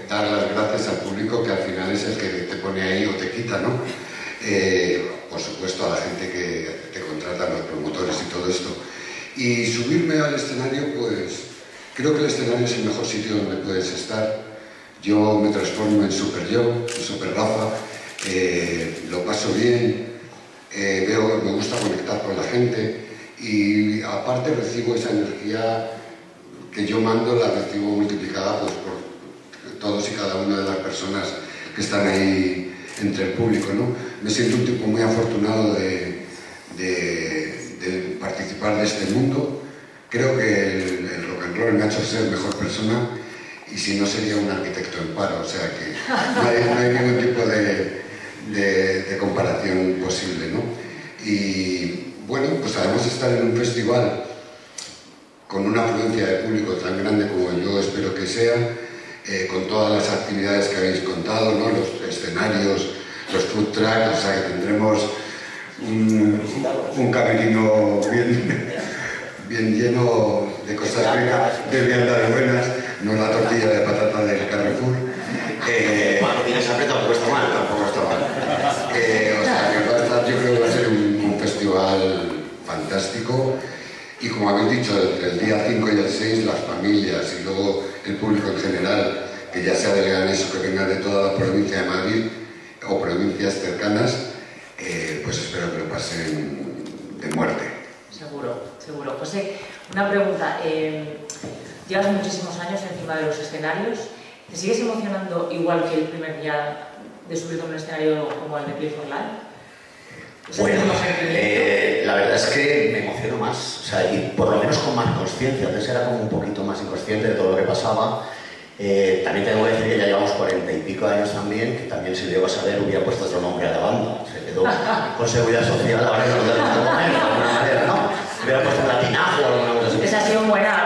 dar las gracias al público, que al final es el que te pone ahí o te quita, ¿no? Por supuesto a la gente que te contrata, los promotores y todo esto. Y subirme al escenario, pues creo que el escenario es el mejor sitio donde puedes estar. Yo me transformo en super yo, en super Rafa, lo paso bien, me gusta conectar con la gente y aparte recibo esa energía que yo mando, la recibo multiplicada pues, por todos y cada una de las personas que están ahí entre el público, ¿no? Me siento un tipo muy afortunado de participar de este mundo. Creo que el rock and roll me ha hecho ser mejor persona y si no sería un arquitecto en paro, o sea que no hay ningún tipo de comparación posible, ¿no? Y bueno, pues además estar en un festival con una afluencia de público tan grande como yo espero que sea, con todas las actividades que habéis contado, ¿no? Los escenarios, los food trucks, o sea que tendremos un camerino bien lleno de cosas ricas, de viandas buenas, no la tortilla de patata del Carrefour. Cuando tienes hambre tampoco está mal. Tampoco está mal. O sea que va a estar, yo creo que va a ser un festival fantástico. Y como habéis dicho, el día 5 y el 6 las familias y luego el público en general, que ya sea de Leganés o que venga de toda la provincia de Madrid o provincias cercanas, pues espero que lo pasen de muerte. Seguro, seguro. José, una pregunta. Llevas muchísimos años encima de los escenarios. ¿Te sigues emocionando igual que el primer día de subirte a un escenario como el de Play for Life? Bueno, la verdad es que me emociono más, o sea, y por lo menos con más conciencia. Antes era como un poquito más inconsciente de todo lo que pasaba. También tengo que decir que ya llevamos 40 y pico años también, que también si lo llego a saber hubiera puesto otro nombre a la banda. Se quedó con seguridad social, ahora que no lo tengo de alguna manera, ¿no? Hubiera puesto un latinazo o alguna cosa así. Esa ha sido buena,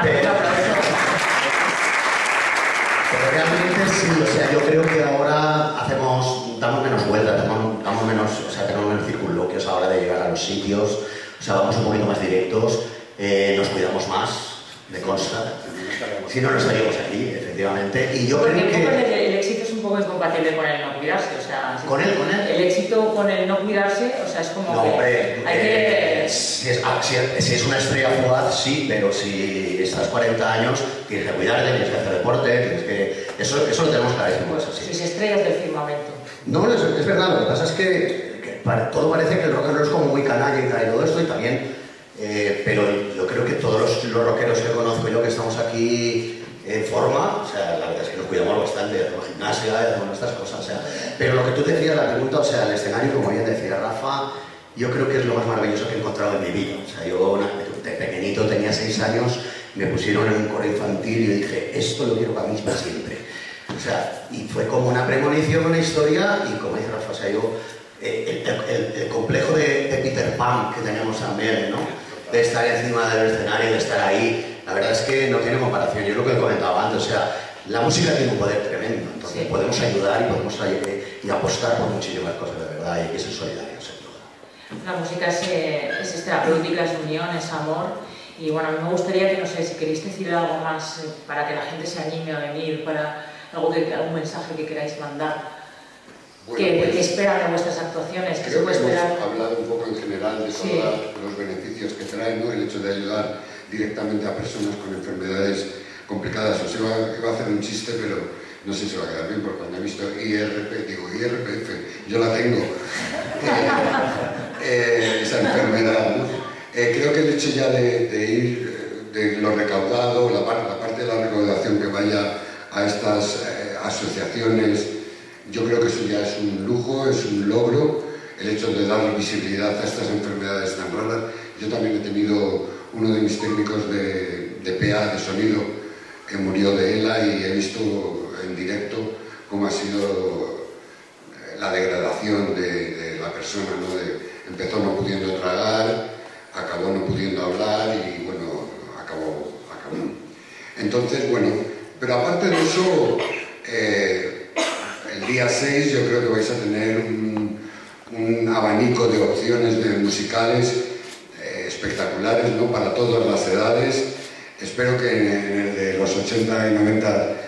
pero realmente sí, o sea, yo creo que ahora damos menos vueltas, damos menos, o sea, tenemos menos circunloquios a la hora de llegar a los sitios, o sea, vamos un poquito más directos, nos cuidamos más, me consta. Si no, no estaríamos aquí, efectivamente. Y yo porque creo que el éxito es un poco incompatible con el no cuidarse, o sea... ¿Con él? El éxito con el no cuidarse, o sea, es como no, que... hombre, hay que... si es una estrella fugaz, sí, pero si estás 40 años, tienes que cuidarte, tienes que hacer deporte, tienes que... Eso lo tenemos clarísimo, es así. Sois estrellas del firmamento. No, es verdad, lo que pasa es que todo parece que el rock and roll es como muy canalla y todo esto, y también... pero yo creo que todos los rockeros que conozco yo que estamos aquí en forma, o sea, la verdad es que nos cuidamos bastante, hacemos gimnasia, hacemos estas cosas, o sea, pero lo que tú decías, la pregunta, o sea, el escenario, como bien decía Rafa, yo creo que es lo más maravilloso que he encontrado en mi vida. O sea, yo de pequeñito tenía 6 años, me pusieron en un coro infantil y yo dije, esto lo quiero para mí para siempre. O sea, y fue como una premonición, una historia, y como dice Rafa, o sea, yo, el complejo de Peter Pan que teníamos también, ¿no? De estar encima del escenario, de estar ahí, la verdad es que no tiene comparación. Yo es lo que comentaba antes, o sea, la música tiene un poder tremendo, entonces podemos ayudar y podemos y apostar por muchísimas cosas de verdad y hay que ser solidarios en todo. La música es terapéutica, es unión, es amor. Y bueno, a mí me gustaría que, no sé, si queréis decir algo más para que la gente se anime a venir, para algún mensaje que queráis mandar. Bueno, ¿Qué esperan de vuestras actuaciones? Creo que hemos hablado un poco en general de todos los beneficios que trae, ¿no? El hecho de ayudar directamente a personas con enfermedades complicadas. Os iba a hacer un chiste, pero no sé si va a quedar bien, porque cuando he visto IRPF, yo la tengo, esa enfermedad, ¿no? Creo que el hecho ya de ir, de lo recaudado, la parte de la recaudación que vaya a estas asociaciones, yo creo que eso ya es un lujo, es un logro, el hecho de dar visibilidad a estas enfermedades tan raras. Yo también he tenido uno de mis técnicos de PA, de sonido, que murió de ELA y he visto en directo cómo ha sido la degradación de la persona, ¿no? Empezó no pudiendo tragar, acabó no pudiendo hablar y bueno, acabó. Entonces, bueno, pero aparte de eso, el día 6 yo creo que vais a tener un abanico de opciones musicales espectaculares, ¿no? Para todas las edades. Espero que en el de los 80 y 90